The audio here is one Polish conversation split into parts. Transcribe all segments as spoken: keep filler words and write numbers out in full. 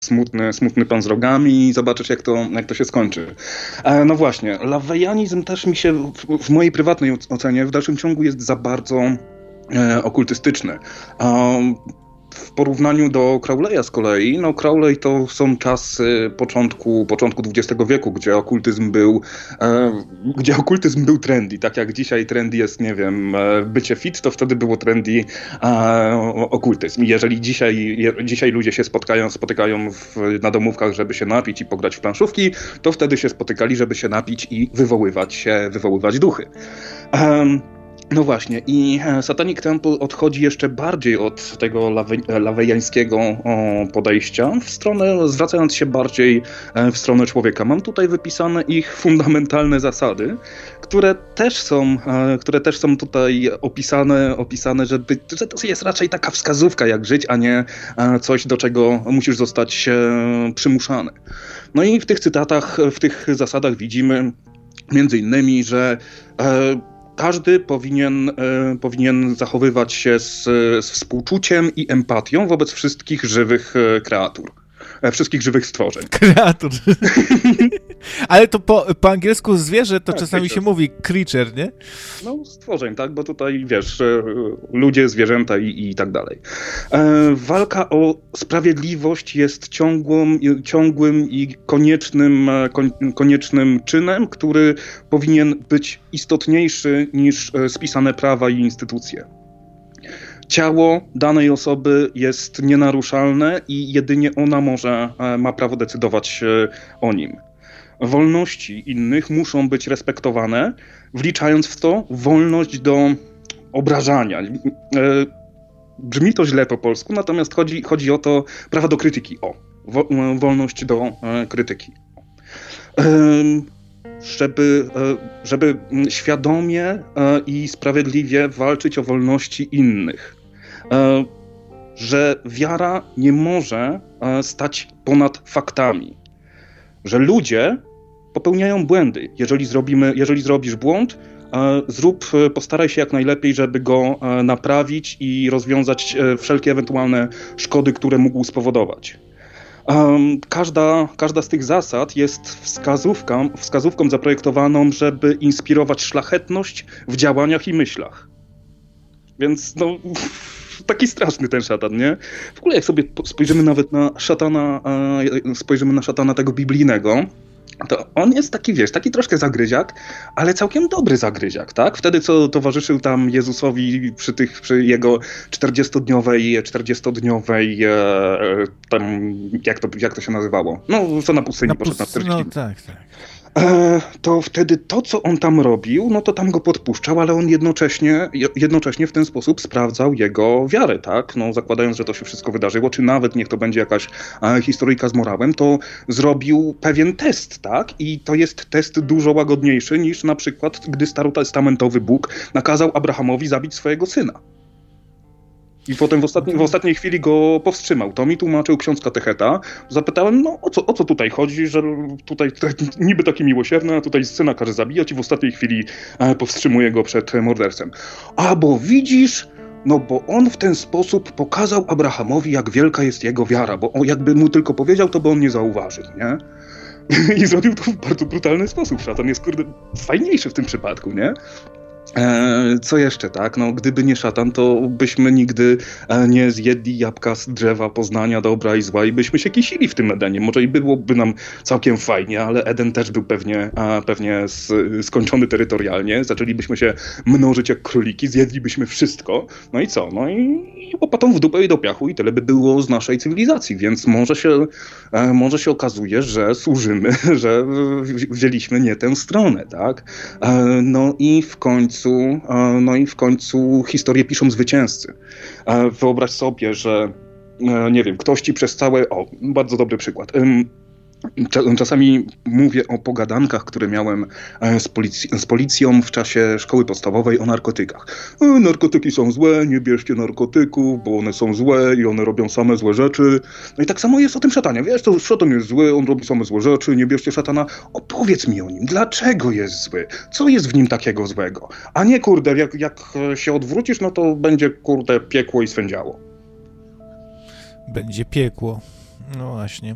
smutny, smutny pan z rogami i zobaczysz, jak to, jak to się skończy. E, no właśnie, lawejanizm też mi się w, w mojej prywatnej ocenie w dalszym ciągu jest za bardzo e, okultystyczny. E, W porównaniu do Crowley'a z kolei, no Crowley to są czasy początku, początku dwudziestego wieku, gdzie okultyzm był, e, gdzie okultyzm był trendy, tak jak dzisiaj trendy jest, nie wiem, bycie fit, to wtedy było trendy e, okultyzm. I jeżeli dzisiaj, je, dzisiaj ludzie się spotkają, spotykają w, na domówkach, żeby się napić i pograć w planszówki, to wtedy się spotykali, żeby się napić i wywoływać się, wywoływać duchy. E, No właśnie, i Satanic Temple odchodzi jeszcze bardziej od tego lawe, lawejańskiego podejścia, w stronę, zwracając się bardziej w stronę człowieka. Mam tutaj wypisane ich fundamentalne zasady, które też są, które też są tutaj opisane, opisane żeby, że to jest raczej taka wskazówka, jak żyć, a nie coś, do czego musisz zostać przymuszany. No i w tych cytatach, w tych zasadach widzimy między innymi, że każdy powinien, e, powinien zachowywać się z, z współczuciem i empatią wobec wszystkich żywych e, kreatur. E, wszystkich żywych stworzeń. Kreatur. Ale to po, po angielsku zwierzę to tak, czasami creature. się mówi creature, nie? No, stworzeń, tak? Bo tutaj, wiesz, e, ludzie, zwierzęta i, i tak dalej. E, walka o sprawiedliwość jest ciągłą, ciągłym i koniecznym, kon, koniecznym czynem, który powinien być istotniejszy niż e, spisane prawa i instytucje. Ciało danej osoby jest nienaruszalne i jedynie ona może, e, ma prawo decydować e, o nim. Wolności innych muszą być respektowane, wliczając w to wolność do obrażania. E, brzmi to źle po polsku, natomiast chodzi, chodzi o to prawa do krytyki. O, wo, wolność do e, krytyki. E, żeby, e, żeby świadomie e, i sprawiedliwie walczyć o wolności innych. E, że wiara nie może e, stać ponad faktami. Że ludzie popełniają błędy. Jeżeli zrobimy, jeżeli zrobisz błąd, e, zrób, postaraj się jak najlepiej, żeby go e, naprawić i rozwiązać e, wszelkie ewentualne szkody, które mógł spowodować. E, każda, każda z tych zasad jest wskazówką, wskazówką zaprojektowaną, żeby inspirować szlachetność w działaniach i myślach. Więc no... Taki straszny ten szatan, nie? W ogóle jak sobie spojrzymy nawet na szatana, spojrzymy na szatana tego biblijnego, to on jest taki, wiesz, taki troszkę zagryziak, ale całkiem dobry zagryziak, tak? Wtedy, co towarzyszył tam Jezusowi przy tych, przy jego czterdziestodniowej, czterdziestodniowej, tam, jak to, jak to się nazywało? No, co na pustyni na poszedł pust- na czterdzieści. No tak, tak. E, to wtedy to, co on tam robił, no to tam go podpuszczał, ale on jednocześnie, jednocześnie w ten sposób sprawdzał jego wiarę, tak? No, zakładając, że to się wszystko wydarzyło, czy nawet niech to będzie jakaś e, historyjka z morałem, to zrobił pewien test, tak? I to jest test dużo łagodniejszy niż na przykład, gdy starotestamentowy Bóg nakazał Abrahamowi zabić swojego syna. I potem w ostatniej, w ostatniej chwili go powstrzymał. To mi tłumaczył ksiądz katecheta. Zapytałem, no o co, o co tutaj chodzi, że tutaj, tutaj niby taki miłosierny, a tutaj syna każe zabijać i w ostatniej chwili e, powstrzymuje go przed mordercem. A bo widzisz, no bo on w ten sposób pokazał Abrahamowi, jak wielka jest jego wiara, bo on, jakby mu tylko powiedział, to by on nie zauważył, nie? I zrobił to w bardzo brutalny sposób. Szatan jest, kurde, fajniejszy w tym przypadku, nie? E, co jeszcze, tak? No, gdyby nie szatan, to byśmy nigdy e, nie zjedli jabłka z drzewa poznania dobra i zła i byśmy się kisili w tym Edenie. Może i byłoby nam całkiem fajnie, ale Eden też był pewnie, a, pewnie z, skończony terytorialnie. Zaczęlibyśmy się mnożyć jak króliki, zjedlibyśmy wszystko. No i co? No i, i łopatą w dupę i do piachu i tyle by było z naszej cywilizacji. Więc może się, e, może się okazuje, że służymy, że wzięliśmy nie tę stronę, tak? E, no i w końcu No i w końcu historię piszą zwycięzcy. Wyobraź sobie, że nie wiem, ktoś ci przez całe... O, bardzo dobry przykład. Czasami mówię o pogadankach, które miałem z, polic- z policją w czasie szkoły podstawowej o narkotykach. E, narkotyki są złe, nie bierzcie narkotyków, bo one są złe i one robią same złe rzeczy. No i tak samo jest o tym szatanie. Wiesz, to szatan jest zły, on robi same złe rzeczy, nie bierzcie szatana. Opowiedz mi o nim, dlaczego jest zły? Co jest w nim takiego złego? A nie, kurde, jak, jak się odwrócisz, no to będzie, kurde, piekło i swędziało. Będzie piekło. No właśnie.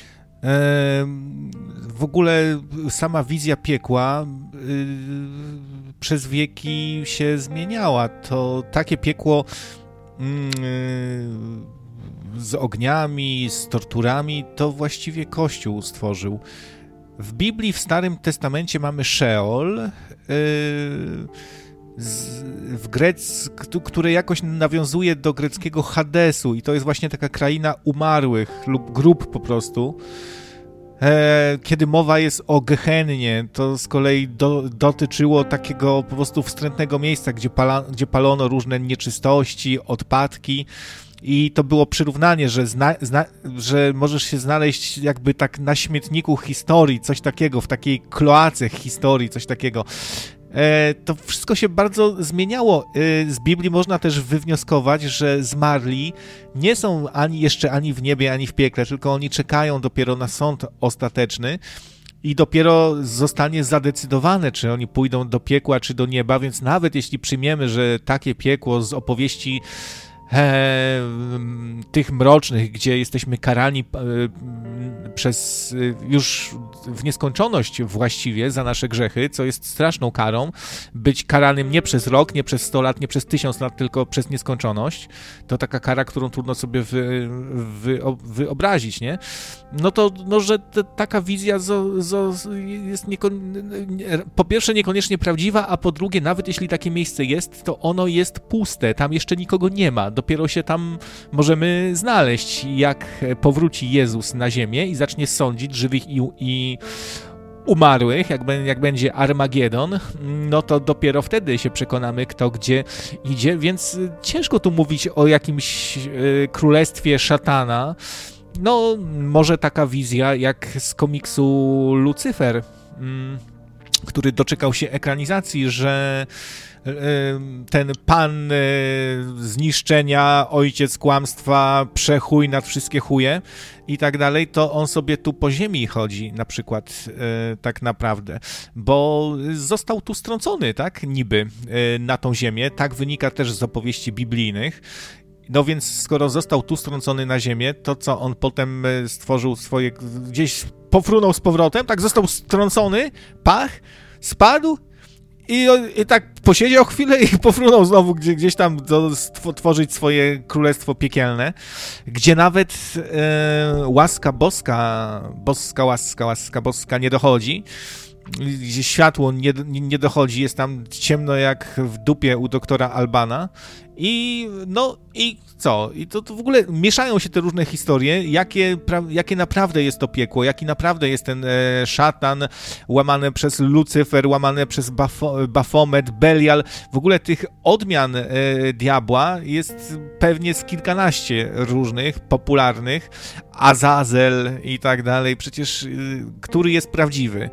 W ogóle sama wizja piekła przez wieki się zmieniała. To takie piekło z ogniami, z torturami, to właściwie Kościół stworzył. W Biblii, w Starym Testamencie mamy Szeol, w grec, które jakoś nawiązuje do greckiego Hadesu i to jest właśnie taka kraina umarłych lub grób po prostu. Kiedy mowa jest o Gehennie, to z kolei do, dotyczyło takiego po prostu wstrętnego miejsca, gdzie, pala, gdzie palono różne nieczystości, odpadki. I to było przyrównanie, że, zna, zna, że możesz się znaleźć jakby tak na śmietniku historii, coś takiego, w takiej kloace historii, coś takiego. E, to wszystko się bardzo zmieniało. E, z Biblii można też wywnioskować, że zmarli nie są ani jeszcze ani w niebie, ani w piekle, tylko oni czekają dopiero na sąd ostateczny i dopiero zostanie zadecydowane, czy oni pójdą do piekła, czy do nieba, więc nawet jeśli przyjmiemy, że takie piekło z opowieści E, tych mrocznych, gdzie jesteśmy karani e, przez e, już w nieskończoność właściwie za nasze grzechy, co jest straszną karą, być karanym nie przez rok, nie przez sto lat, nie przez tysiąc lat, tylko przez nieskończoność, to taka kara, którą trudno sobie wy, wy, wyobrazić, nie? No to, no, że t, taka wizja zo, zo, jest niekon... po pierwsze niekoniecznie prawdziwa, a po drugie, nawet jeśli takie miejsce jest, to ono jest puste, tam jeszcze nikogo nie ma. Dopiero się tam możemy znaleźć, jak powróci Jezus na ziemię i zacznie sądzić żywych i, i umarłych, jak, jak będzie Armagedon, no to dopiero wtedy się przekonamy, kto gdzie idzie, więc ciężko tu mówić o jakimś y, królestwie szatana. No, może taka wizja jak z komiksu Lucyfer, y, który doczekał się ekranizacji, że ten pan zniszczenia, ojciec kłamstwa, przechuj nad wszystkie chuje i tak dalej, to on sobie tu po ziemi chodzi na przykład tak naprawdę, bo został tu strącony, tak, niby na tą ziemię, tak wynika też z opowieści biblijnych. No więc skoro został tu strącony na ziemię, to co on potem stworzył swoje, gdzieś pofrunął z powrotem, tak został strącony, pach, spadł, I, I tak posiedział chwilę i pofrunął znowu gdzie, gdzieś tam do, tworzyć swoje królestwo piekielne, gdzie nawet e, łaska boska, boska łaska, łaska boska nie dochodzi, gdzie światło nie, nie dochodzi, jest tam ciemno jak w dupie u doktora Albana i no i co? I to, to w ogóle mieszają się te różne historie, jakie, pra, jakie naprawdę jest to piekło, jaki naprawdę jest ten e, szatan łamany przez Lucyfer, łamany przez Bafo, Bafomet, Belial. W ogóle tych odmian e, diabła jest pewnie z kilkanaście różnych, popularnych, Azazel i tak dalej. Przecież e, który jest prawdziwy?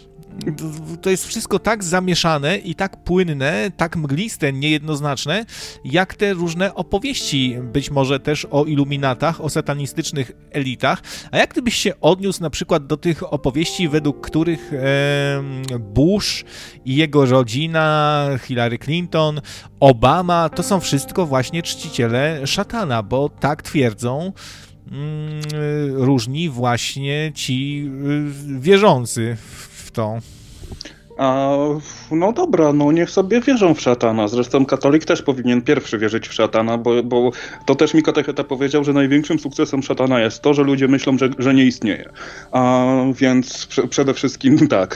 To jest wszystko tak zamieszane i tak płynne, tak mgliste, niejednoznaczne, jak te różne opowieści, być może też o iluminatach, o satanistycznych elitach. A jak gdybyś się odniósł na przykład do tych opowieści, według których e, Bush i jego rodzina, Hillary Clinton, Obama, to są wszystko właśnie czciciele szatana, bo tak twierdzą mm, różni właśnie ci wierzący w to. A, no dobra, no niech sobie wierzą w szatana. Zresztą katolik też powinien pierwszy wierzyć w szatana, bo, bo to też mi katecheta powiedział, że największym sukcesem szatana jest to, że ludzie myślą, że, że nie istnieje. A więc prze, przede wszystkim tak.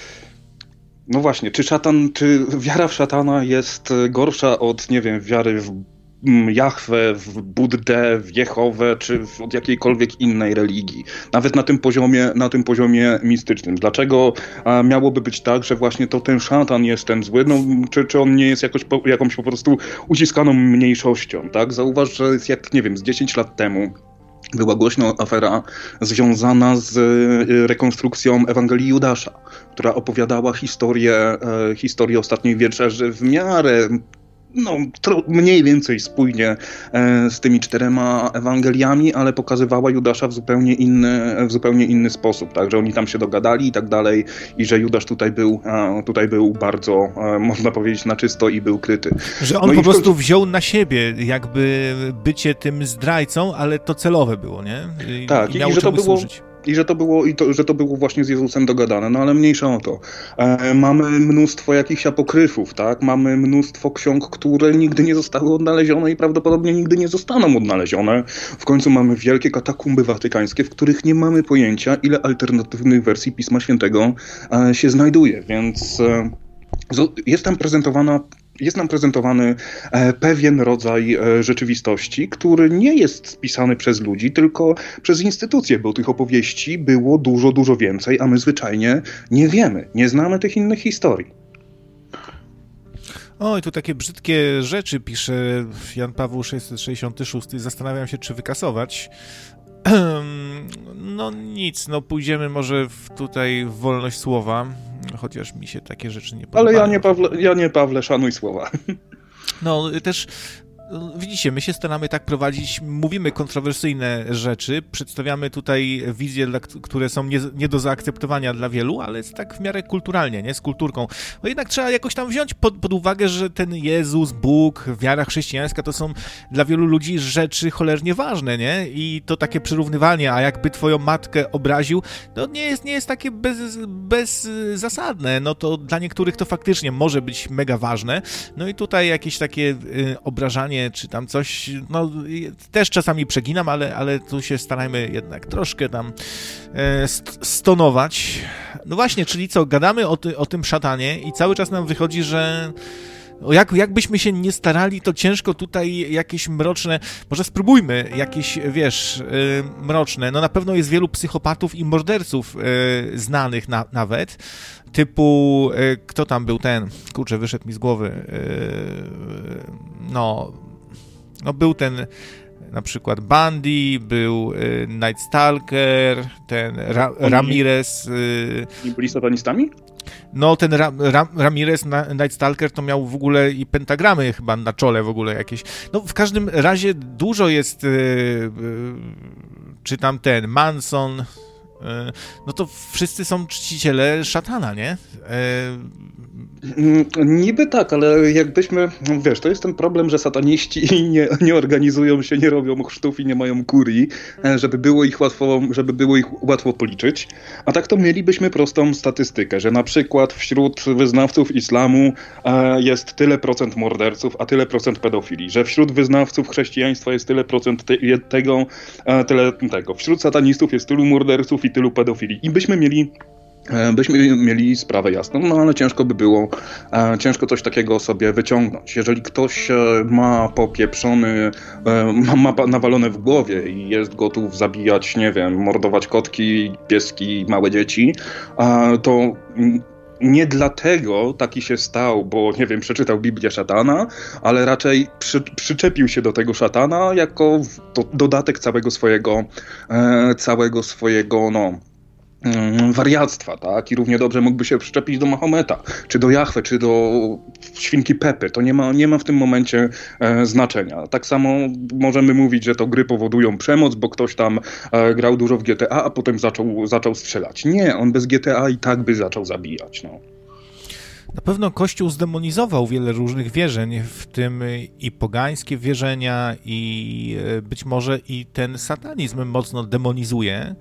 No właśnie, czy szatan, czy wiara w szatana jest gorsza od, nie wiem, wiary w Jahwe, w Buddę, w Jehowę, czy od jakiejkolwiek innej religii. Nawet na tym poziomie, na tym poziomie mistycznym. Dlaczego a, miałoby być tak, że właśnie to ten szatan jest ten zły? No, czy, czy on nie jest jakoś po, jakąś po prostu uciskaną mniejszością, tak? Zauważ, że jest jak, nie wiem, z dziesięć lat temu była głośna afera związana z rekonstrukcją Ewangelii Judasza, która opowiadała historię, e, historię ostatniej wieczerzy w miarę no, tro, mniej więcej spójnie e, z tymi czterema Ewangeliami, ale pokazywała Judasza w zupełnie inny, w zupełnie inny sposób, tak, że oni tam się dogadali i tak dalej i że Judasz tutaj był, e, tutaj był bardzo, e, można powiedzieć, na czysto i był kryty. Że on no po i prostu końcu... wziął na siebie jakby bycie tym zdrajcą, ale to celowe było, nie? I, tak, i miało i że to było... służyć. I że to było, i to, że to było właśnie z Jezusem dogadane, no ale mniejsza o to. E, mamy mnóstwo jakichś apokryfów, tak? Mamy mnóstwo ksiąg, które nigdy nie zostały odnalezione i prawdopodobnie nigdy nie zostaną odnalezione. W końcu mamy wielkie katakumby watykańskie, w których nie mamy pojęcia, ile alternatywnych wersji Pisma Świętego e, się znajduje, więc e, jest tam prezentowana Jest nam prezentowany e, pewien rodzaj e, rzeczywistości, który nie jest spisany przez ludzi, tylko przez instytucje, bo tych opowieści było dużo, dużo więcej, a my zwyczajnie nie wiemy, nie znamy tych innych historii. Oj, tu takie brzydkie rzeczy pisze Jan Paweł sześćset sześćdziesiąty szósty. Zastanawiam się, czy wykasować. No nic, no pójdziemy może w tutaj w wolność słowa, chociaż mi się takie rzeczy nie podobają. Ale ja nie, Pawle, ja nie Pawle, szanuj słowa. No też... Widzicie, my się staramy tak prowadzić, mówimy kontrowersyjne rzeczy, przedstawiamy tutaj wizje, dla, które są nie, nie do zaakceptowania dla wielu, ale jest tak w miarę kulturalnie, nie? Z kulturką. No jednak trzeba jakoś tam wziąć pod, pod uwagę, że ten Jezus, Bóg, wiara chrześcijańska to są dla wielu ludzi rzeczy cholernie ważne, nie? I to takie przyrównywanie, a jakby twoją matkę obraził, to nie jest, nie jest takie bez, bezzasadne. No to dla niektórych to faktycznie może być mega ważne. No i tutaj jakieś takie y, obrażanie czy tam coś, no też czasami przeginam, ale, ale tu się starajmy jednak troszkę tam e, st- stonować. No właśnie, czyli co, gadamy o, ty, o tym szatanie i cały czas nam wychodzi, że jak, jakbyśmy się nie starali, to ciężko tutaj jakieś mroczne, może spróbujmy jakieś, wiesz, e, mroczne, no na pewno jest wielu psychopatów i morderców e, znanych na, nawet, typu, e, kto tam był ten, kurczę, wyszedł mi z głowy, e, no No był ten na przykład Bundy, był y, Night Stalker, ten Ra- Ramirez. Y, Nie byli satanistami? No ten Ra- Ra- Ramirez, na- Night Stalker to miał w ogóle i pentagramy chyba na czole w ogóle jakieś. No w każdym razie dużo jest, y, y, czy tam ten Manson, y, no to wszyscy są czciciele szatana, nie? Y, Niby tak, ale jakbyśmy, wiesz, to jest ten problem, że sataniści nie, nie organizują się, nie robią chrztów i nie mają kurii, żeby było ich łatwo, żeby było ich łatwo policzyć. A tak to mielibyśmy prostą statystykę, że na przykład wśród wyznawców islamu jest tyle procent morderców, a tyle procent pedofili, że wśród wyznawców chrześcijaństwa jest tyle procent te, tego, tyle tego. Wśród satanistów jest tylu morderców i tylu pedofili. I byśmy mieli byśmy mieli sprawę jasną, no ale ciężko by było, e, ciężko coś takiego sobie wyciągnąć. Jeżeli ktoś e, ma popieprzony, e, ma, ma nawalone w głowie i jest gotów zabijać, nie wiem, mordować kotki, pieski, małe dzieci, e, to nie dlatego taki się stał, bo, nie wiem, przeczytał Biblię szatana, ale raczej przy, przyczepił się do tego szatana jako do, dodatek całego swojego, e, całego swojego, no, wariactwa, tak? I równie dobrze mógłby się przyczepić do Mahometa, czy do Jahwe, czy do świnki Pepy. To nie ma, nie ma w tym momencie e, znaczenia. Tak samo możemy mówić, że to gry powodują przemoc, bo ktoś tam e, grał dużo w G T A, a potem zaczął, zaczął strzelać. Nie, on bez G T A i tak by zaczął zabijać, no. Na pewno Kościół zdemonizował wiele różnych wierzeń, w tym i pogańskie wierzenia, i być może i ten satanizm mocno demonizuje.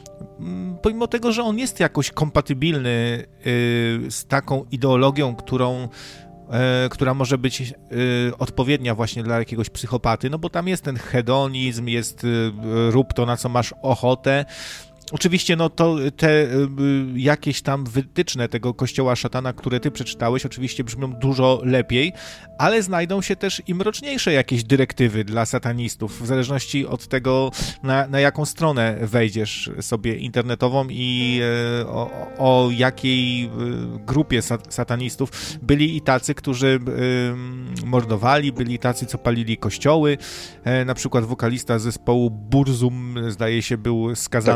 Pomimo tego, że on jest jakoś kompatybilny y, z taką ideologią, którą, y, która może być y, odpowiednia właśnie dla jakiegoś psychopaty, no bo tam jest ten hedonizm, jest y, rób to, na co masz ochotę. Oczywiście, no to te y, jakieś tam wytyczne tego kościoła szatana, które ty przeczytałeś, oczywiście brzmią dużo lepiej, ale znajdą się też i mroczniejsze jakieś dyrektywy dla satanistów, w zależności od tego, na, na jaką stronę wejdziesz sobie internetową i y, o, o jakiej y, grupie sat- satanistów. Byli i tacy, którzy y, mordowali, byli i tacy, co palili kościoły, y, na przykład wokalista zespołu Burzum, zdaje się, był skazany tak. za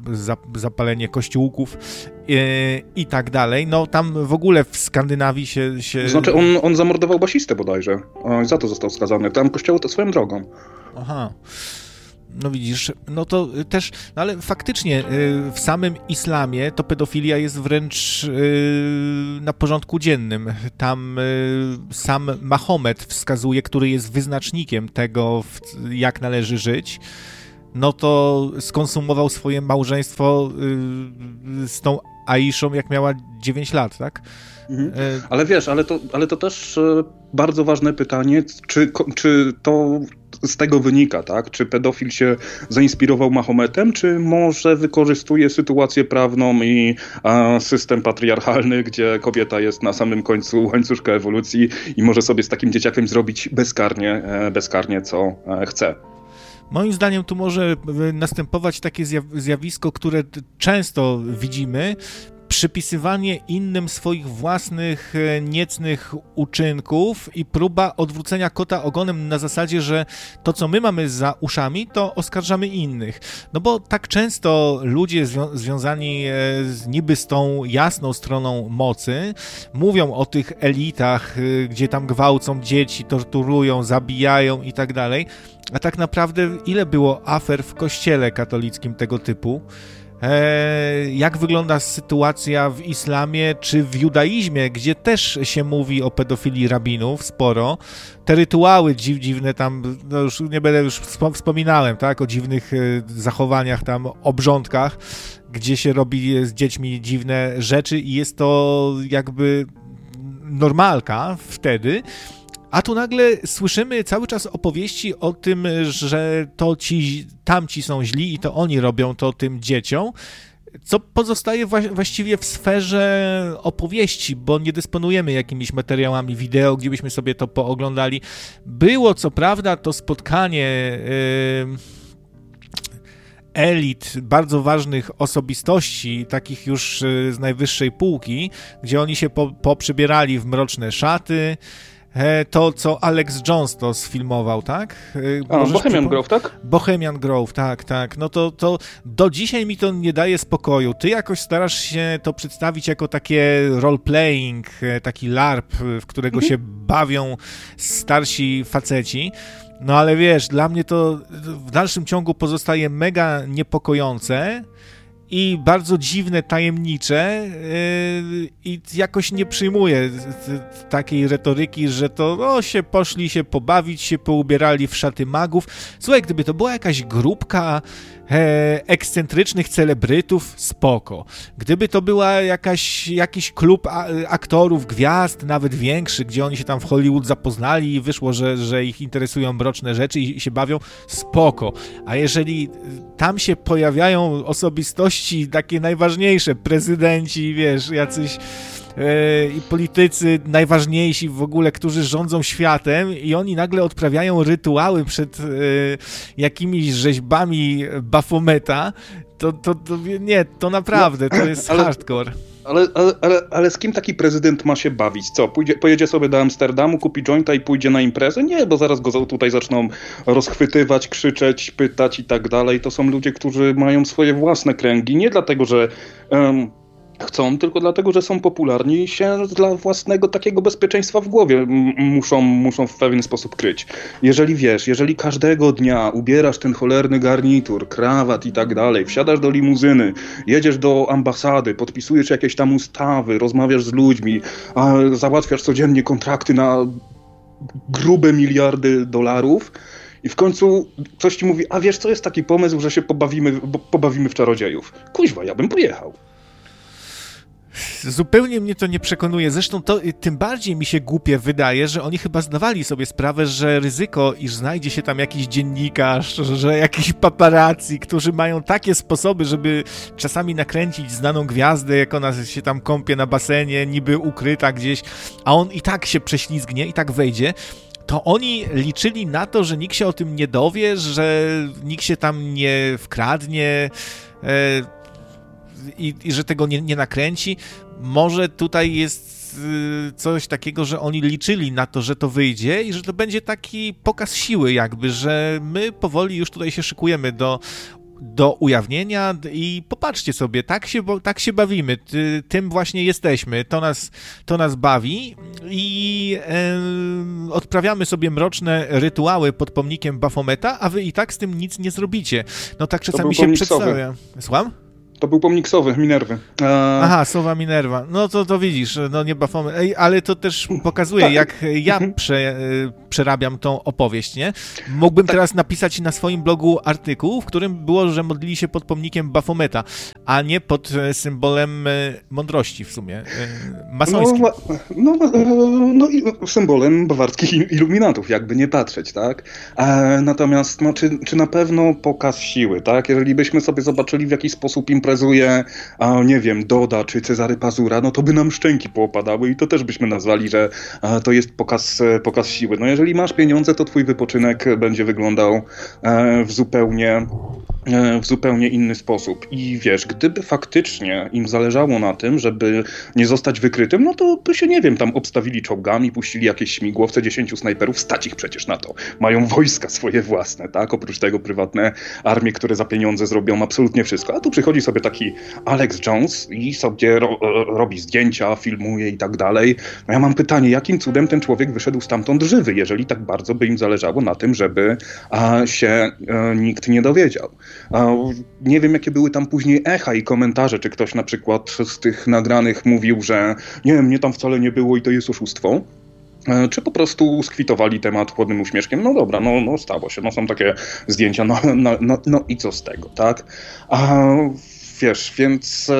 zapalenie kościółków i, i tak dalej. No tam w ogóle w Skandynawii się... się... Znaczy on, on zamordował basistę bodajże. O, za to został skazany. Tam kościoły to swoją drogą. Aha. No widzisz, no to też, no ale faktycznie w samym islamie to pedofilia jest wręcz na porządku dziennym. Tam sam Mahomet wskazuje, który jest wyznacznikiem tego, jak należy żyć, no to skonsumował swoje małżeństwo z tą Aiszą, jak miała dziewięć lat, tak? Mhm. Ale wiesz, ale to, ale to też bardzo ważne pytanie, czy, czy to z tego wynika, tak? Czy pedofil się zainspirował Mahometem, czy może wykorzystuje sytuację prawną i a, system patriarchalny, gdzie kobieta jest na samym końcu łańcuszka ewolucji i może sobie z takim dzieciakiem zrobić bezkarnie, bezkarnie co chce. Moim zdaniem tu może następować takie zjawisko, które często widzimy, przypisywanie innym swoich własnych niecnych uczynków i próba odwrócenia kota ogonem na zasadzie, że to, co my mamy za uszami, to oskarżamy innych. No bo tak często ludzie zwią- związani z, niby z tą jasną stroną mocy mówią o tych elitach, gdzie tam gwałcą dzieci, torturują, zabijają i tak dalej, a tak naprawdę ile było afer w kościele katolickim tego typu? Jak wygląda sytuacja w islamie czy w judaizmie, gdzie też się mówi o pedofilii rabinów sporo. Te rytuały dziw, dziwne tam, no już nie będę już wspominałem, tak, o dziwnych zachowaniach tam, obrządkach, gdzie się robi z dziećmi dziwne rzeczy i jest to jakby normalka wtedy. A tu nagle słyszymy cały czas opowieści o tym, że to ci, tamci są źli i to oni robią to tym dzieciom, co pozostaje właściwie w sferze opowieści, bo nie dysponujemy jakimiś materiałami wideo, gdzie byśmy sobie to pooglądali. Było co prawda to spotkanie Yy... elit, bardzo ważnych osobistości, takich już z najwyższej półki, gdzie oni się po, poprzybierali w mroczne szaty. To, co Alex Jones to sfilmował, tak? A, Bohemian Grove, tak? Bohemian Grove, tak, tak. No to, to do dzisiaj mi to nie daje spokoju. Ty jakoś starasz się to przedstawić jako takie role-playing, taki larp, w którego mhm. się bawią starsi faceci. No ale wiesz, dla mnie to w dalszym ciągu pozostaje mega niepokojące i bardzo dziwne, tajemnicze yy, i jakoś nie przyjmuję takiej retoryki, że to o, się poszli się pobawić, się poubierali w szaty magów. Słuchaj, gdyby to była jakaś grupka e, ekscentrycznych celebrytów, spoko. Gdyby to była jakaś, jakiś klub a, aktorów, gwiazd, nawet większy, gdzie oni się tam w Hollywood zapoznali i wyszło, że, że ich interesują mroczne rzeczy i, i się bawią, spoko. A jeżeli tam się pojawiają osobistości takie najważniejsze, prezydenci, wiesz, jacyś yy, i politycy najważniejsi w ogóle, którzy rządzą światem i oni nagle odprawiają rytuały przed yy, jakimiś rzeźbami Bafometa, to, to, to nie, to naprawdę, to jest ale, hardcore. Ale, ale, ale, ale z kim taki prezydent ma się bawić? Co, pójdzie, pojedzie sobie do Amsterdamu, kupi jointa i pójdzie na imprezę? Nie, bo zaraz go tutaj zaczną rozchwytywać, krzyczeć, pytać i tak dalej. To są ludzie, którzy mają swoje własne kręgi, nie dlatego, że um, chcą, tylko dlatego, że są popularni i się dla własnego takiego bezpieczeństwa w głowie m- muszą, muszą w pewien sposób kryć. Jeżeli wiesz, jeżeli każdego dnia ubierasz ten cholerny garnitur, krawat i tak dalej, wsiadasz do limuzyny, jedziesz do ambasady, podpisujesz jakieś tam ustawy, rozmawiasz z ludźmi, a załatwiasz codziennie kontrakty na grube miliardy dolarów i w końcu ktoś ci mówi, a wiesz co, jest taki pomysł, że się pobawimy, pobawimy w czarodziejów. Kuźwa, ja bym pojechał. Zupełnie mnie to nie przekonuje. Zresztą to tym bardziej mi się głupie wydaje, że oni chyba zdawali sobie sprawę, że ryzyko, iż znajdzie się tam jakiś dziennikarz, że jakiś paparazzi, którzy mają takie sposoby, żeby czasami nakręcić znaną gwiazdę, jak ona się tam kąpie na basenie, niby ukryta gdzieś, a on i tak się prześlizgnie, i tak wejdzie. To oni liczyli na to, że nikt się o tym nie dowie, że nikt się tam nie wkradnie, e, I, i że tego nie, nie nakręci. Może tutaj jest y, coś takiego, że oni liczyli na to, że to wyjdzie i że to będzie taki pokaz siły jakby, że my powoli już tutaj się szykujemy do do ujawnienia i popatrzcie sobie, tak się, bo, tak się bawimy, Ty, tym właśnie jesteśmy, to nas, to nas bawi i e, odprawiamy sobie mroczne rytuały pod pomnikiem Bafometa, a wy i tak z tym nic nie zrobicie. No tak czasami się przedstawia. Słucham? To był pomnik sowy, Minerwy. Eee... Aha, sowa Minerva. No to, to widzisz, no nie Baphomet. Ej, ale to też pokazuje, tak. jak ja prze, przerabiam tą opowieść, nie? Mógłbym tak. teraz napisać na swoim blogu artykuł, w którym było, że modlili się pod pomnikiem Baphometa, a nie pod symbolem mądrości w sumie, masońskim. No, no, no i symbolem bawarskich iluminatów, jakby nie patrzeć, tak? E, natomiast, no, czy, czy na pewno pokaz siły, tak? Jeżeli byśmy sobie zobaczyli, w jaki sposób imprezuje, a nie wiem, Doda czy Cezary Pazura, no to by nam szczęki poopadały i to też byśmy nazwali, że a, to jest pokaz, pokaz siły. No jeżeli masz pieniądze, to twój wypoczynek będzie wyglądał e, w zupełnie e, w zupełnie inny sposób. I wiesz, gdyby faktycznie im zależało na tym, żeby nie zostać wykrytym, no to by się, nie wiem, tam obstawili czołgami, puścili jakieś śmigłowce, dziesięciu snajperów, stać ich przecież na to. Mają wojska swoje własne, tak? Oprócz tego prywatne armie, które za pieniądze zrobią absolutnie wszystko. A tu przychodzi sobie taki Alex Jones i sobie ro, robi zdjęcia, filmuje i tak dalej. No ja mam pytanie, jakim cudem ten człowiek wyszedł stamtąd żywy, jeżeli tak bardzo by im zależało na tym, żeby a, się a, nikt nie dowiedział. A, nie wiem, jakie były tam później echa i komentarze, czy ktoś na przykład z tych nagranych mówił, że nie, mnie tam wcale nie było i to jest oszustwo. Czy po prostu skwitowali temat chłodnym uśmieszkiem? No dobra, no, no stało się, no są takie zdjęcia, no, no, no, no i co z tego, tak? A, wiesz, więc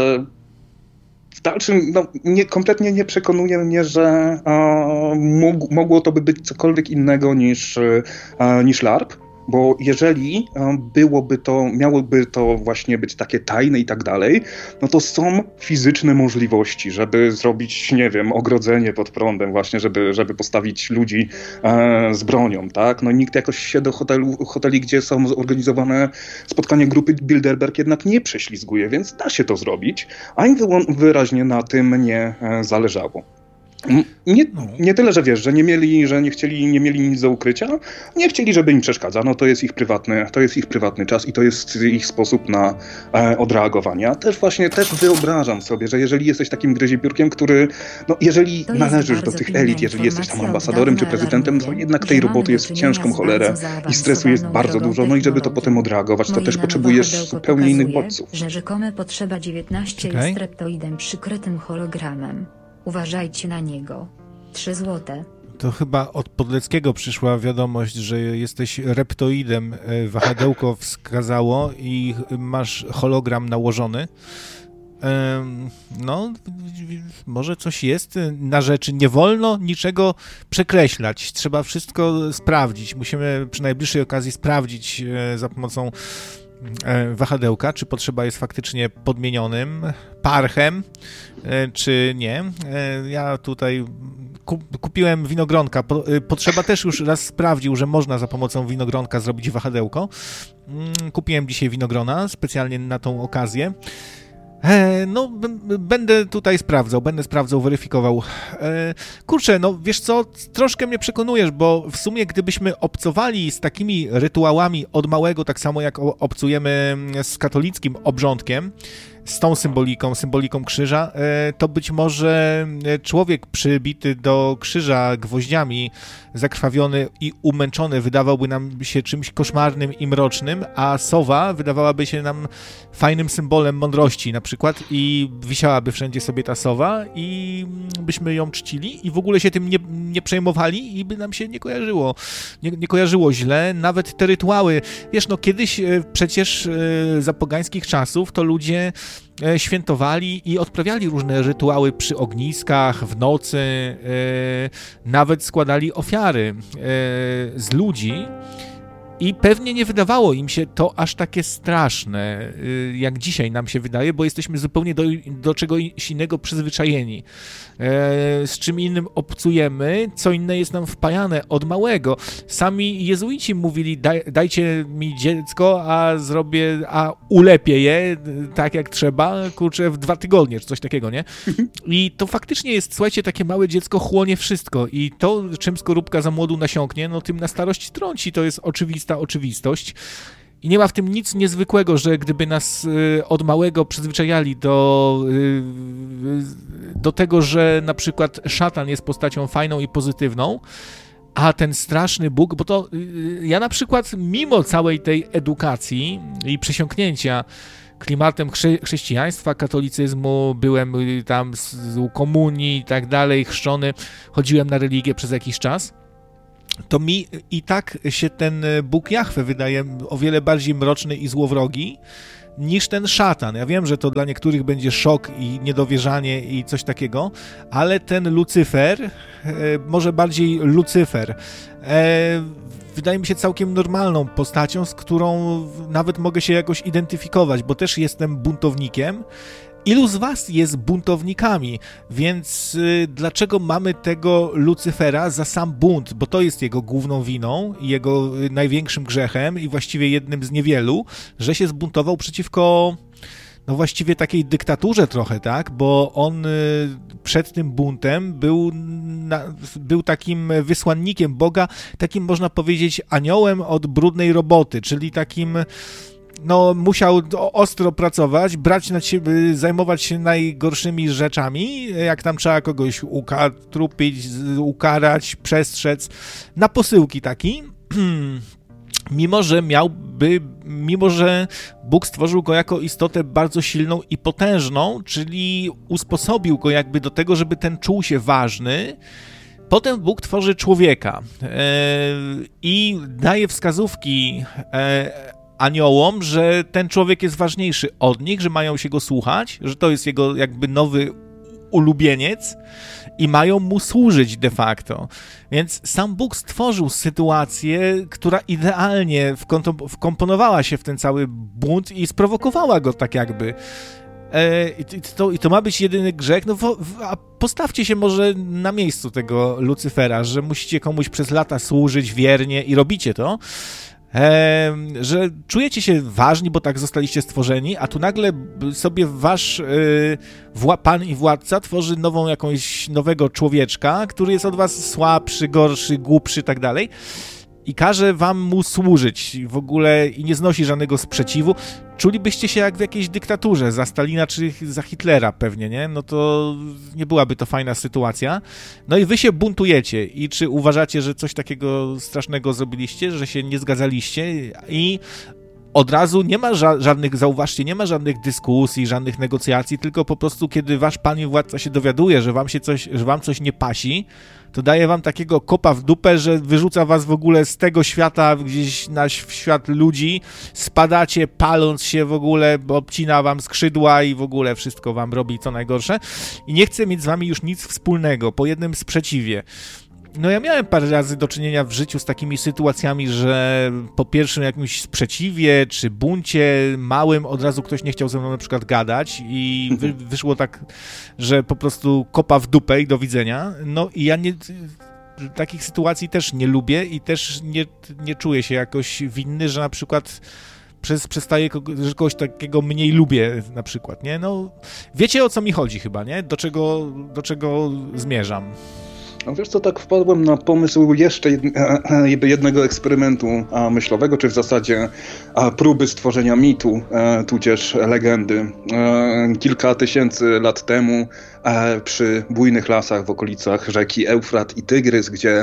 w dalszym, no, nie, kompletnie nie przekonuje mnie, że a, mógł, mogło to by być cokolwiek innego niż, a, niż LARP. Bo jeżeli byłoby to, miałoby to właśnie być takie tajne i tak dalej, no to są fizyczne możliwości, żeby zrobić, nie wiem, ogrodzenie pod prądem właśnie, żeby, żeby postawić ludzi e, z bronią, tak? No nikt jakoś się do hotelu, hoteli, gdzie są zorganizowane spotkania grupy Bilderberg jednak nie prześlizguje, więc da się to zrobić, a im wyraźnie na tym nie e, zależało. Nie, nie tyle, że wiesz, że nie mieli, że nie chcieli, nie mieli nic do ukrycia, nie chcieli, żeby im przeszkadzano, to jest ich prywatny, to jest ich prywatny czas i to jest ich sposób na e, odreagowanie. Ja też właśnie, też wyobrażam sobie, że jeżeli jesteś takim gryziepiórkiem, który, no jeżeli należysz do tych elit, jeżeli jesteś tam ambasadorem czy prezydentem, to jednak tej roboty jest w ciężką cholerę i stresu jest bardzo dużo, no i żeby to potem odreagować, to też potrzebujesz zupełnie innych bodźców. Że rzekome potrzeba dziewiętnaście okay. jest reptoidem przykrytym hologramem. Uważajcie na niego. Trzy złote. To chyba od Podleckiego przyszła wiadomość, że jesteś reptoidem. Wahadełko wskazało i masz hologram nałożony. No, może coś jest na rzeczy. Nie wolno niczego przekreślać. Trzeba wszystko sprawdzić. Musimy przy najbliższej okazji sprawdzić za pomocą wahadełka, czy potrzeba jest faktycznie podmienionym parchem, czy nie. Ja tutaj kupiłem winogronka. Potrzeba też już raz sprawdził, że można za pomocą winogronka zrobić wahadełko. Kupiłem dzisiaj winogrona specjalnie na tą okazję. No, b- będę tutaj sprawdzał, będę sprawdzał, weryfikował. E, kurczę, no wiesz co, troszkę mnie przekonujesz, bo w sumie gdybyśmy obcowali z takimi rytuałami od małego, tak samo jak obcujemy z katolickim obrządkiem, z tą symboliką, symboliką krzyża, to być może człowiek przybity do krzyża gwoździami, zakrwawiony i umęczony wydawałby nam się czymś koszmarnym i mrocznym, a sowa wydawałaby się nam fajnym symbolem mądrości na przykład i wisiałaby wszędzie sobie ta sowa i byśmy ją czcili i w ogóle się tym nie, nie przejmowali i by nam się nie kojarzyło, nie, nie kojarzyło źle, nawet te rytuały. Wiesz, no kiedyś przecież za pogańskich czasów to ludzie świętowali i odprawiali różne rytuały przy ogniskach, w nocy, nawet składali ofiary z ludzi i pewnie nie wydawało im się to aż takie straszne, jak dzisiaj nam się wydaje, bo jesteśmy zupełnie do, do czegoś innego przyzwyczajeni. Z czym innym obcujemy, co inne jest nam wpajane od małego. Sami jezuici mówili, daj, dajcie mi dziecko, a zrobię, a ulepię je tak jak trzeba, kurczę, w dwa tygodnie, czy coś takiego, nie? I to faktycznie jest, słuchajcie, takie małe dziecko chłonie wszystko i to, czym skorupka za młodu nasiąknie, no tym na starość trąci, to jest oczywista oczywistość. I nie ma w tym nic niezwykłego, że gdyby nas y, od małego przyzwyczajali do, y, do tego, że na przykład szatan jest postacią fajną i pozytywną, a ten straszny Bóg, bo to y, ja na przykład mimo całej tej edukacji i przesiąknięcia klimatem chrze- chrześcijaństwa, katolicyzmu, byłem y, tam z, z komunii i tak dalej, chrzczony, chodziłem na religię przez jakiś czas, to mi i tak się ten Bóg Jahwe wydaje o wiele bardziej mroczny i złowrogi niż ten szatan. Ja wiem, że to dla niektórych będzie szok i niedowierzanie i coś takiego, ale ten Lucyfer, e, może bardziej Lucyfer, e, wydaje mi się całkiem normalną postacią, z którą nawet mogę się jakoś identyfikować, bo też jestem buntownikiem. Ilu z was jest buntownikami, więc y, dlaczego mamy tego Lucyfera za sam bunt, bo to jest jego główną winą i jego y, największym grzechem i właściwie jednym z niewielu, że się zbuntował przeciwko no właściwie takiej dyktaturze trochę, tak, bo on y, przed tym buntem był, na, był takim wysłannikiem Boga, takim można powiedzieć aniołem od brudnej roboty, czyli takim no musiał ostro pracować, brać na siebie, zajmować się najgorszymi rzeczami, jak tam trzeba kogoś ukatrupić, ukarać, przestrzec, na posyłki taki, mimo że miałby, mimo że Bóg stworzył go jako istotę bardzo silną i potężną, czyli usposobił go jakby do tego, żeby ten czuł się ważny. Potem Bóg tworzy człowieka yy, i daje wskazówki yy, aniołom, że ten człowiek jest ważniejszy od nich, że mają się go słuchać, że to jest jego jakby nowy ulubieniec i mają mu służyć de facto. Więc sam Bóg stworzył sytuację, która idealnie wkomponowała się w ten cały bunt i sprowokowała go tak jakby. I to, i to ma być jedyny grzech, no a postawcie się może na miejscu tego Lucyfera, że musicie komuś przez lata służyć wiernie i robicie to, E, że czujecie się ważni, bo tak zostaliście stworzeni, a tu nagle sobie wasz e, wła- pan i władca tworzy nową jakąś nowego człowieczka, który jest od was słabszy, gorszy, głupszy i tak dalej i każe wam mu służyć w ogóle i nie znosi żadnego sprzeciwu. Czulibyście się jak w jakiejś dyktaturze za Stalina czy za Hitlera pewnie, nie? No to nie byłaby to fajna sytuacja. No i wy się buntujecie i czy uważacie, że coś takiego strasznego zrobiliście, że się nie zgadzaliście i od razu nie ma ża- żadnych, zauważcie, nie ma żadnych dyskusji, żadnych negocjacji, tylko po prostu kiedy wasz pan i władca się dowiaduje, że wam się coś, że wam coś nie pasi, to daje wam takiego kopa w dupę, że wyrzuca was w ogóle z tego świata gdzieś na świat ludzi, spadacie paląc się w ogóle, obcina wam skrzydła i w ogóle wszystko wam robi co najgorsze i nie chce mieć z wami już nic wspólnego po jednym sprzeciwie. No ja miałem parę razy do czynienia w życiu z takimi sytuacjami, że po pierwszym jakimś sprzeciwie czy buncie małym od razu ktoś nie chciał ze mną na przykład gadać i wy, wyszło tak, że po prostu kopa w dupę i do widzenia. No i ja nie, takich sytuacji też nie lubię i też nie, nie czuję się jakoś winny, że na przykład przez, przestaję, że kogoś takiego mniej lubię na przykład, nie? No wiecie o co mi chodzi chyba, nie? Do czego, do czego zmierzam. No wiesz co, tak wpadłem na pomysł jeszcze jednego eksperymentu myślowego, czy w zasadzie próby stworzenia mitu, tudzież legendy. Kilka tysięcy lat temu przy bujnych lasach w okolicach rzeki Eufrat i Tygrys, gdzie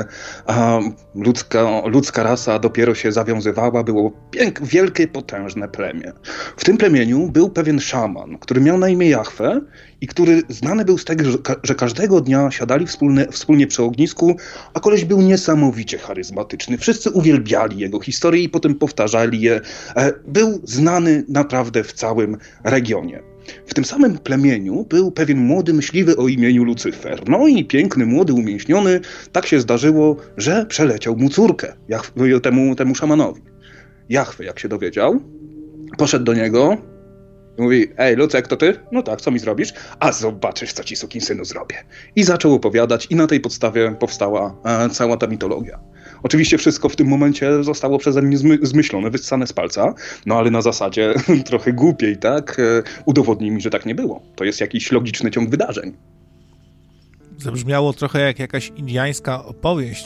ludzka, ludzka rasa dopiero się zawiązywała, było pięk, wielkie, potężne plemię. W tym plemieniu był pewien szaman, który miał na imię Jahwe i który znany był z tego, że każdego dnia siadali wspólnie, wspólnie przy ognisku, a koleś był niesamowicie charyzmatyczny. Wszyscy uwielbiali jego historię i potem powtarzali je. Był znany naprawdę w całym regionie. W tym samym plemieniu był pewien młody myśliwy o imieniu Lucyfer. No i piękny, młody, umięśniony. Tak się zdarzyło, że przeleciał mu córkę Jahwe, temu, temu szamanowi. Jahwe, jak się dowiedział, poszedł do niego i mówi: ej, Lucek, to ty? No tak, co mi zrobisz? A zobaczysz, co ci sukinsynu zrobię. I zaczął opowiadać i na tej podstawie powstała e, cała ta mitologia. Oczywiście wszystko w tym momencie zostało przeze mnie zmy- zmyślone, wyssane z palca, no ale na zasadzie trochę głupiej, tak? E, udowodnij mi, że tak nie było. To jest jakiś logiczny ciąg wydarzeń. Zabrzmiało trochę jak jakaś indiańska opowieść.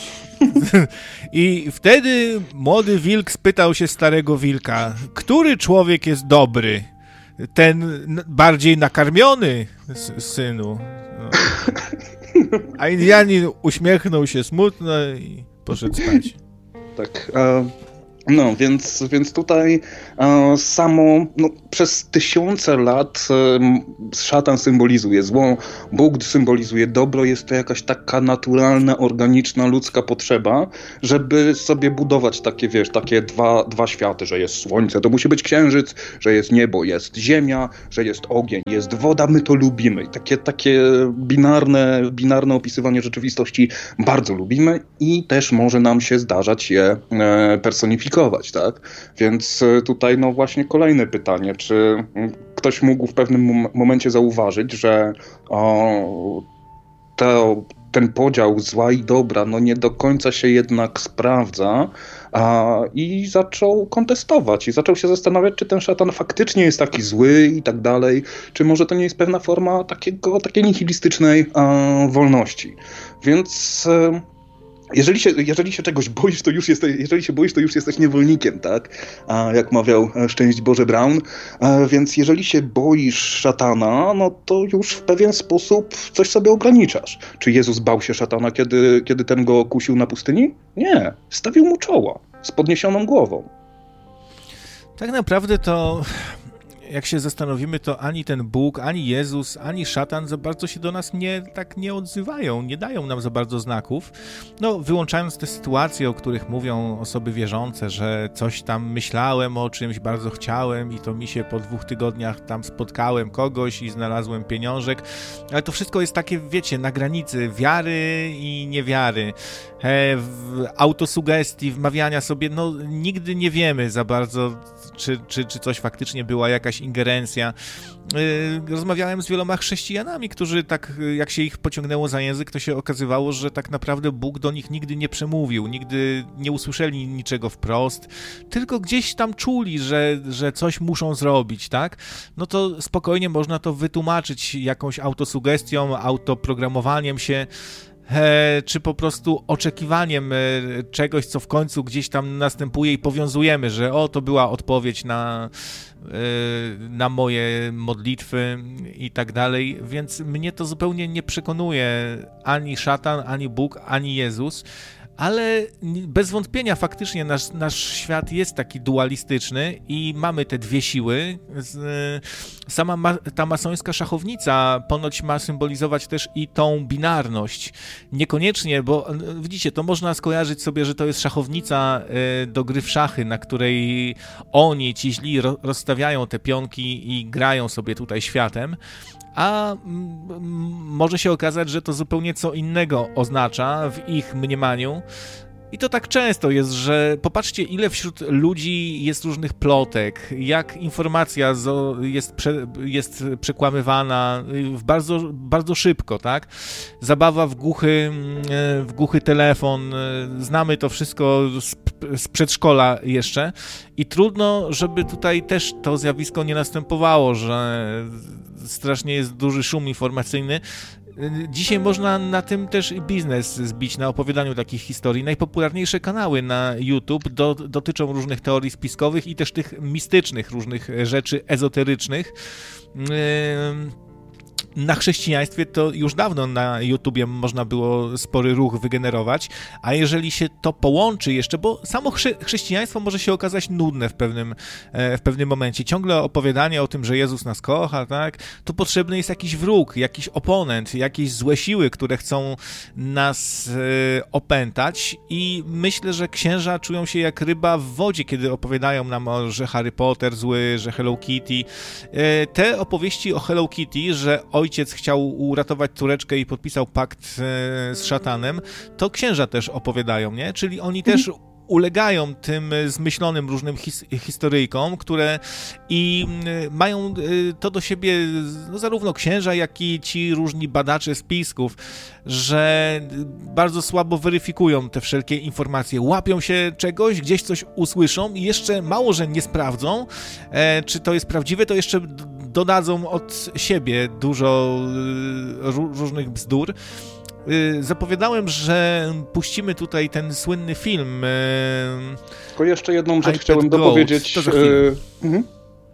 I wtedy młody wilk spytał się starego wilka, który człowiek jest dobry? Ten bardziej nakarmiony, synu. No. A Indianin uśmiechnął się smutno i poszedł spać. Tak, e, no więc, więc tutaj e, samo no, przez tysiące lat e, szatan symbolizuje zło, Bóg symbolizuje dobro, jest to jakaś taka naturalna, organiczna, ludzka potrzeba, żeby sobie budować takie, wiesz, takie dwa, dwa światy, że jest słońce, to musi być księżyc, że jest niebo, jest ziemia, że jest ogień, jest woda, my to lubimy. Takie, takie binarne, binarne opisywanie rzeczywistości bardzo lubimy i też może nam się zdarzać je e, personifikować. Tak? Więc tutaj no właśnie kolejne pytanie, czy ktoś mógł w pewnym momencie zauważyć, że o, to, ten podział zła i dobra no nie do końca się jednak sprawdza a, i zaczął kontestować i zaczął się zastanawiać, czy ten szatan faktycznie jest taki zły i tak dalej, czy może to nie jest pewna forma takiego, takiej nihilistycznej a, wolności. Więc... Jeżeli się, jeżeli się czegoś boisz, to już jesteś, jeżeli się boisz, to już jesteś niewolnikiem, tak? A jak mawiał Szczęść Boże Brown. A więc jeżeli się boisz szatana, no to już w pewien sposób coś sobie ograniczasz. Czy Jezus bał się szatana, kiedy, kiedy ten go kusił na pustyni? Nie. Stawił mu czoła z podniesioną głową. Tak naprawdę to... Jak się zastanowimy, to ani ten Bóg, ani Jezus, ani szatan za bardzo się do nas nie, tak nie odzywają, nie dają nam za bardzo znaków. No, wyłączając te sytuacje, o których mówią osoby wierzące, że coś tam myślałem o czymś, bardzo chciałem i to mi się po dwóch tygodniach tam spotkałem kogoś i znalazłem pieniążek. Ale to wszystko jest takie, wiecie, na granicy wiary i niewiary. E, w autosugestii, wmawiania sobie, no nigdy nie wiemy za bardzo, czy, czy, czy coś faktycznie była jakaś ingerencja. Rozmawiałem z wieloma chrześcijanami, którzy tak, jak się ich pociągnęło za język, to się okazywało, że tak naprawdę Bóg do nich nigdy nie przemówił, nigdy nie usłyszeli niczego wprost, tylko gdzieś tam czuli, że, że coś muszą zrobić, tak? No to spokojnie można to wytłumaczyć jakąś autosugestią, autoprogramowaniem się, czy po prostu oczekiwaniem czegoś, co w końcu gdzieś tam następuje i powiązujemy, że o, to była odpowiedź na, na moje modlitwy i tak dalej, więc mnie to zupełnie nie przekonuje ani szatan, ani Bóg, ani Jezus, ale bez wątpienia faktycznie nasz, nasz świat jest taki dualistyczny i mamy te dwie siły. Sama ma, ta masońska szachownica ponoć ma symbolizować też i tą binarność. Niekoniecznie, bo widzicie, to można skojarzyć sobie, że to jest szachownica do gry w szachy, na której oni, ci źli, rozstawiają te pionki i grają sobie tutaj światem. A może się okazać, że to zupełnie co innego oznacza w ich mniemaniu. I to tak często jest, że popatrzcie, ile wśród ludzi jest różnych plotek, jak informacja jest, prze, jest przekłamywana w bardzo, bardzo szybko, tak? Zabawa w głuchy, w głuchy telefon, znamy to wszystko z, z przedszkola jeszcze i trudno, żeby tutaj też to zjawisko nie następowało, że strasznie jest duży szum informacyjny. Dzisiaj można na tym też biznes zbić, na opowiadaniu takich historii. Najpopularniejsze kanały na YouTube do, dotyczą różnych teorii spiskowych i też tych mistycznych różnych rzeczy ezoterycznych. Yy... Na chrześcijaństwie to już dawno na YouTubie można było spory ruch wygenerować, a jeżeli się to połączy jeszcze, bo samo chrze- chrześcijaństwo może się okazać nudne w pewnym, w pewnym momencie. Ciągle opowiadanie o tym, że Jezus nas kocha, tak? Tu potrzebny jest jakiś wróg, jakiś oponent, jakieś złe siły, które chcą nas e, opętać i myślę, że księża czują się jak ryba w wodzie, kiedy opowiadają nam, o, że Harry Potter zły, że Hello Kitty. E, te opowieści o Hello Kitty, że ojciec chciał uratować córeczkę i podpisał pakt z szatanem, to księża też opowiadają, nie? Czyli oni też ulegają tym zmyślonym różnym his- historyjkom, które i mają to do siebie no, zarówno księża, jak i ci różni badacze spisków, że bardzo słabo weryfikują te wszelkie informacje. Łapią się czegoś, gdzieś coś usłyszą i jeszcze mało, że nie sprawdzą, e, czy to jest prawdziwe, to jeszcze dodadzą od siebie dużo r- różnych bzdur. zapowiadałem, że puścimy tutaj ten słynny film. Tylko jeszcze jedną rzecz I chciałem Goat. dopowiedzieć. To za chwilę. Mhm.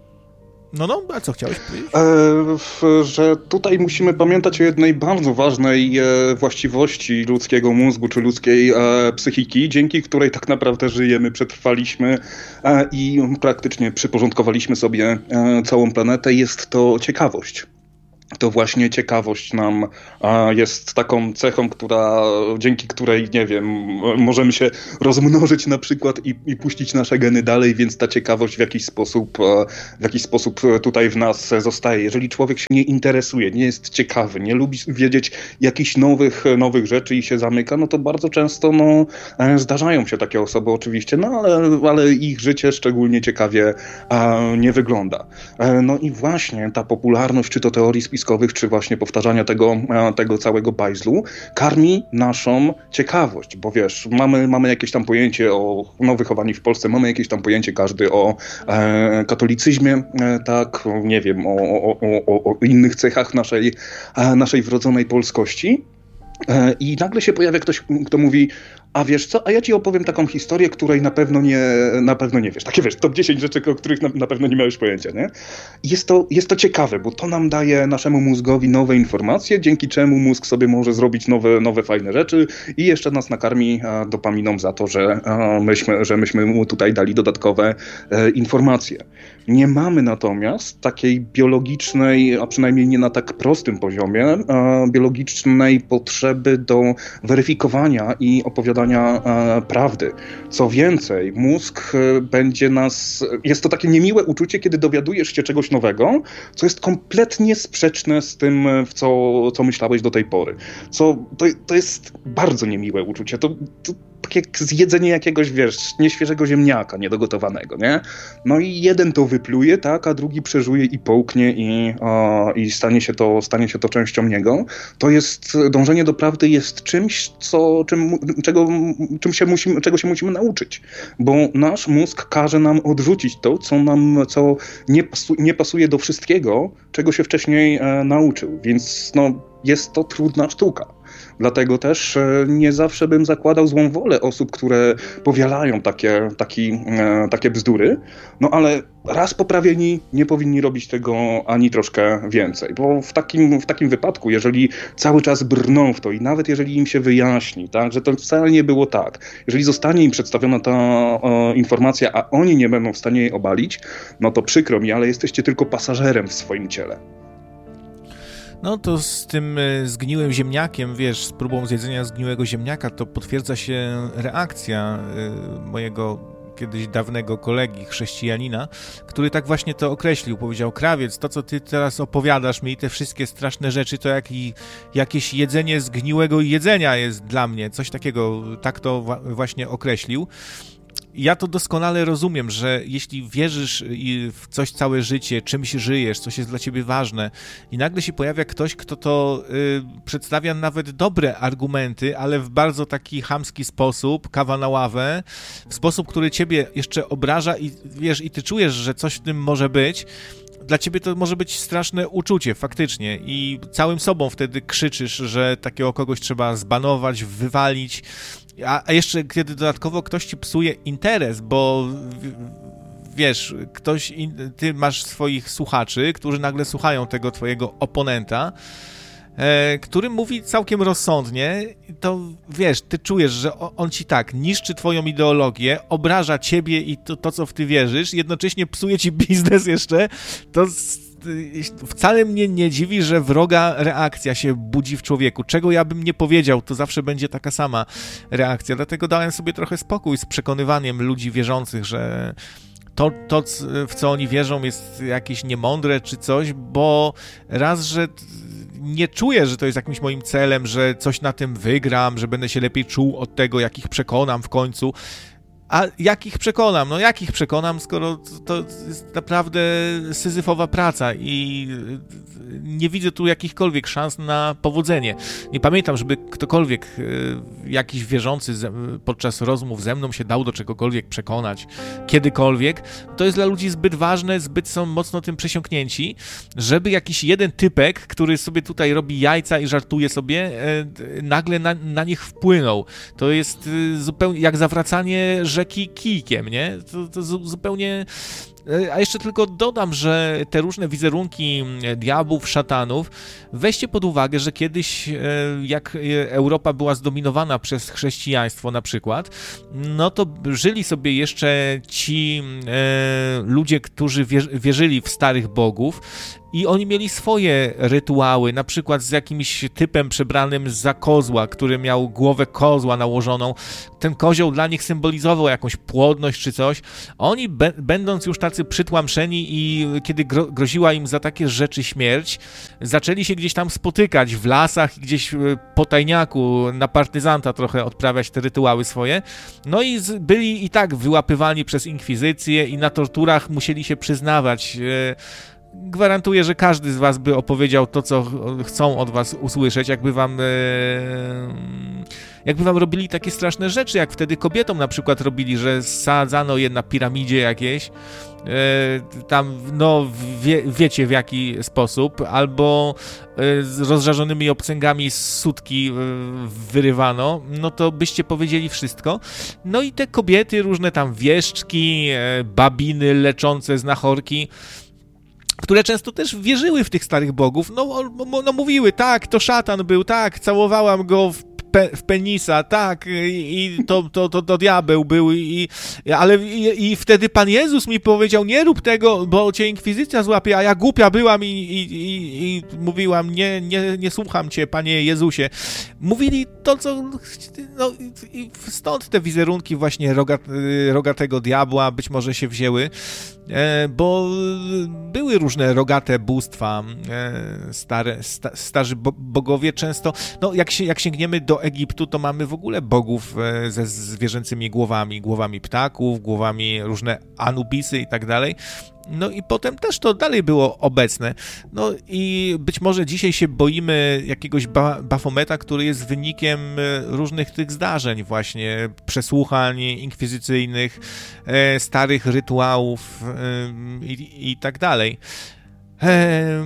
No, no, a co chciałeś powiedzieć? E, że tutaj musimy pamiętać o jednej bardzo ważnej e, właściwości ludzkiego mózgu, czy ludzkiej e, psychiki, dzięki której tak naprawdę żyjemy, przetrwaliśmy e, i praktycznie przyporządkowaliśmy sobie e, całą planetę. Jest to ciekawość. To właśnie ciekawość nam a, jest taką cechą, która, dzięki której, nie wiem, możemy się rozmnożyć na przykład i, i puścić nasze geny dalej, więc ta ciekawość w jakiś sposób, w jakiś sposób tutaj w nas zostaje. Jeżeli człowiek się nie interesuje, nie jest ciekawy, nie lubi wiedzieć jakichś nowych, nowych rzeczy i się zamyka, no to bardzo często no, zdarzają się takie osoby oczywiście, no ale, ale ich życie szczególnie ciekawie a, nie wygląda. No i właśnie ta popularność, czy to teorii spiskowych, czy właśnie powtarzania tego, tego całego bajzlu, karmi naszą ciekawość, bo wiesz, mamy, mamy jakieś tam pojęcie o no, wychowaniu w Polsce, mamy jakieś tam pojęcie każdy o e, katolicyzmie, e, tak, nie wiem, o, o, o, o innych cechach naszej, e, naszej wrodzonej polskości. I nagle się pojawia ktoś, kto mówi, a wiesz co, a ja ci opowiem taką historię, której na pewno nie, na pewno nie wiesz. Takie wiesz, top dziesięć rzeczy, o których na, na pewno nie miałeś pojęcia, nie? Jest to, jest to ciekawe, bo to nam daje naszemu mózgowi nowe informacje, dzięki czemu mózg sobie może zrobić nowe, nowe fajne rzeczy i jeszcze nas nakarmi a, dopaminą za to, że, a, myśmy, że myśmy mu tutaj dali dodatkowe e, informacje. Nie mamy natomiast takiej biologicznej, a przynajmniej nie na tak prostym poziomie, a, biologicznej potrzeby do weryfikowania i opowiadania e, prawdy. Co więcej, mózg e, będzie nas... Jest to takie niemiłe uczucie, kiedy dowiadujesz się czegoś nowego, co jest kompletnie sprzeczne z tym, w co, co myślałeś do tej pory. Co, to, to jest bardzo niemiłe uczucie. To, to tak jak zjedzenie jakiegoś, wiesz, nieświeżego ziemniaka, niedogotowanego, nie? No i jeden to wypluje, tak, a drugi przeżuje i połknie i, o, i stanie się to, stanie się to częścią niego. To jest, dążenie do prawdy jest czymś, co, czym, czego, czym się musimy, czego się musimy nauczyć. Bo nasz mózg każe nam odrzucić to, co nam, co nie, pasu, nie pasuje do wszystkiego, czego się wcześniej e, nauczył. Więc no, jest to trudna sztuka. Dlatego też nie zawsze bym zakładał złą wolę osób, które powielają takie, taki, e, takie bzdury, no ale raz poprawieni nie powinni robić tego ani troszkę więcej, bo w takim, w takim wypadku, jeżeli cały czas brną w to i nawet jeżeli im się wyjaśni, tak, że to wcale nie było tak, jeżeli zostanie im przedstawiona ta e, informacja, a oni nie będą w stanie jej obalić, no to przykro mi, ale jesteście tylko pasażerem w swoim ciele. No to z tym zgniłym ziemniakiem, wiesz, z próbą zjedzenia zgniłego ziemniaka, to potwierdza się reakcja mojego kiedyś dawnego kolegi, chrześcijanina, który tak właśnie to określił. Powiedział: Krawiec, to co ty teraz opowiadasz mi, te wszystkie straszne rzeczy, to jak i jakieś jedzenie zgniłego jedzenia jest dla mnie. Coś takiego, tak to właśnie określił. Ja to doskonale rozumiem, że jeśli wierzysz w coś całe życie, czymś żyjesz, coś jest dla ciebie ważne i nagle się pojawia ktoś, kto to y, przedstawia nawet dobre argumenty, ale w bardzo taki chamski sposób, kawa na ławę, w sposób, który ciebie jeszcze obraża i wiesz, i ty czujesz, że coś w tym może być, dla ciebie to może być straszne uczucie, faktycznie. I całym sobą wtedy krzyczysz, że takiego kogoś trzeba zbanować, wywalić. A, a jeszcze kiedy dodatkowo ktoś ci psuje interes, bo wiesz, ktoś, in, ty masz swoich słuchaczy, którzy nagle słuchają tego twojego oponenta, e, który mówi całkiem rozsądnie, to wiesz, ty czujesz, że on ci tak niszczy twoją ideologię, obraża ciebie i to, to co w ty wierzysz, jednocześnie psuje ci biznes jeszcze, to wcale mnie nie dziwi, że wroga reakcja się budzi w człowieku. Czego ja bym nie powiedział, to zawsze będzie taka sama reakcja. Dlatego dałem sobie trochę spokój z przekonywaniem ludzi wierzących, że to, to w co oni wierzą, jest jakieś niemądre czy coś, bo raz, że nie czuję, że to jest jakimś moim celem, że coś na tym wygram, że będę się lepiej czuł od tego, jak ich przekonam w końcu. A jak ich przekonam? No jak ich przekonam, skoro to jest naprawdę syzyfowa praca i nie widzę tu jakichkolwiek szans na powodzenie. Nie pamiętam, żeby ktokolwiek, jakiś wierzący podczas rozmów ze mną się dał do czegokolwiek przekonać, kiedykolwiek. To jest dla ludzi zbyt ważne, zbyt są mocno tym przesiąknięci, żeby jakiś jeden typek, który sobie tutaj robi jajca i żartuje sobie, nagle na, na nich wpłynął. To jest zupełnie jak zawracanie rzeki kijkiem, nie? To, to zupełnie... A jeszcze tylko dodam, że te różne wizerunki diabłów, szatanów, weźcie pod uwagę, że kiedyś, jak Europa była zdominowana przez chrześcijaństwo na przykład, no to żyli sobie jeszcze ci ludzie, którzy wierzyli w starych bogów, i oni mieli swoje rytuały, na przykład z jakimś typem przebranym za kozła, który miał głowę kozła nałożoną. Ten kozioł dla nich symbolizował jakąś płodność czy coś. Oni, be- będąc już tacy przytłamszeni i kiedy gro- groziła im za takie rzeczy śmierć, zaczęli się gdzieś tam spotykać w lasach, gdzieś po tajniaku, na partyzanta trochę odprawiać te rytuały swoje. No i z- byli i tak wyłapywani przez inkwizycję i na torturach musieli się przyznawać. Yy, Gwarantuję, że każdy z was by opowiedział to, co chcą od was usłyszeć, jakby wam, e, jakby wam robili takie straszne rzeczy, jak wtedy kobietom na przykład robili, że sadzano je na piramidzie jakiejś, e, tam, no, wie, wiecie w jaki sposób, albo e, z rozżarzonymi obcęgami z sutki e, wyrywano, no to byście powiedzieli wszystko. No i te kobiety, różne tam wieszczki, e, babiny leczące znachorki, które często też wierzyły w tych starych bogów, no, no mówiły, tak, to szatan był, tak, całowałam go w, pe, w penisa, tak, i, i to, to, to, to diabeł był, i, ale i, i wtedy Pan Jezus mi powiedział, nie rób tego, bo cię inkwizycja złapie, a ja głupia byłam i, i, i, i mówiłam, nie, nie, nie słucham cię, Panie Jezusie. Mówili to, co... No, i stąd te wizerunki właśnie roga, rogatego diabła być może się wzięły, bo były różne rogate bóstwa, stare, sta, starzy bogowie często, no jak, się, jak sięgniemy do Egiptu, to mamy w ogóle bogów ze zwierzęcymi głowami, głowami ptaków, głowami różne Anubisy i tak dalej. No i potem też to dalej było obecne. No i być może dzisiaj się boimy jakiegoś ba- Bafometa, który jest wynikiem różnych tych zdarzeń właśnie, przesłuchań inkwizycyjnych, e, starych rytuałów e, i, i tak dalej. E,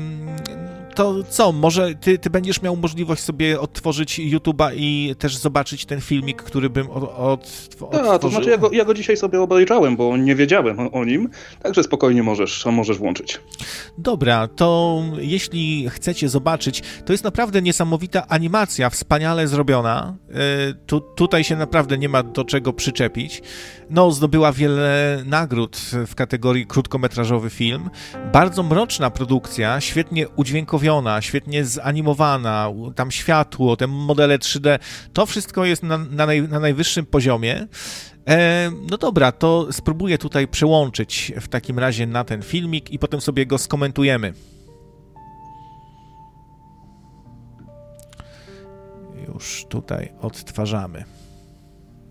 to co, może ty, ty będziesz miał możliwość sobie odtworzyć YouTube'a i też zobaczyć ten filmik, który bym od, od, odtworzył? Tak, to znaczy ja go, ja go dzisiaj sobie obejrzałem, bo nie wiedziałem o, o nim, także spokojnie możesz, możesz włączyć. Dobra, to jeśli chcecie zobaczyć, to jest naprawdę niesamowita animacja, wspaniale zrobiona. Tu, tutaj się naprawdę nie ma do czego przyczepić. No, zdobyła wiele nagród w kategorii krótkometrażowy film. Bardzo mroczna produkcja, świetnie udźwiękowiona, świetnie zanimowana, tam światło, te modele trzy D, to wszystko jest na, na, naj, na najwyższym poziomie. E, no dobra, to spróbuję tutaj przełączyć w takim razie na ten filmik i potem sobie go skomentujemy. Już tutaj odtwarzamy.